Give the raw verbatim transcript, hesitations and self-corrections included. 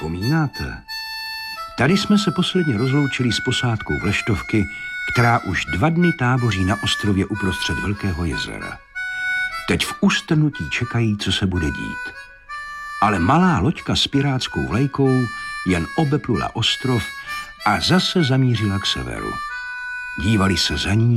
vzpomínáte? Tady jsme se posledně rozloučili s posádkou Vlaštovky, která už dva dny táboří na ostrově uprostřed Velkého jezera. Teď v ustrnutí čekají, co se bude dít. Ale malá loďka s pirátskou vlajkou jen obeplula ostrov a zase zamířila k severu. Dívali se za ní